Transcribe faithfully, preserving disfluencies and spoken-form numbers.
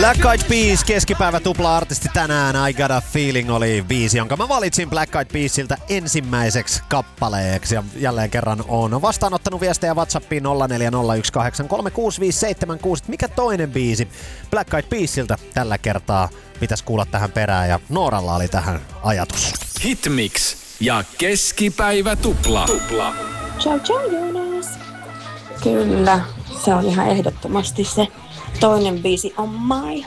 Black Eyed Peas, keskipäivä tupla-artisti tänään. I Got a Feeling oli biisi, jonka mä valitsin Black Eyed Peasiltä ensimmäiseksi kappaleeksi. Ja jälleen kerran on vastaanottanut viestejä WhatsAppiin nolla neljä nolla yksi kahdeksan kolme kuusi viisi seitsemän kuusi. Mikä toinen biisi Black Eyed Peasiltä tällä kertaa pitäisi kuulla tähän perään? Ja Nooralla oli tähän ajatus. Hitmix ja keskipäivä tupla. tupla. Ciao ciao Jonas. Kyllä, se on ihan ehdottomasti se toinen biisi on My